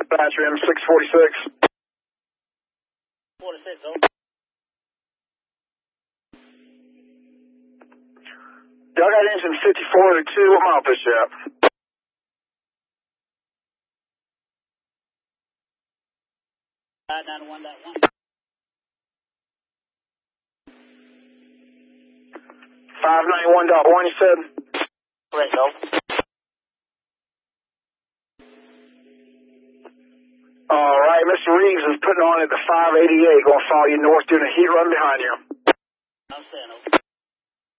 Dispatcher M646. 46, over. Y'all got engine 5402. What mile push you at? 591.1. 591.1, you said? Correct, over. All right, Mr. Reeves is putting on at the 588, going to follow you north, doing a heat run behind you. I'm saying, over.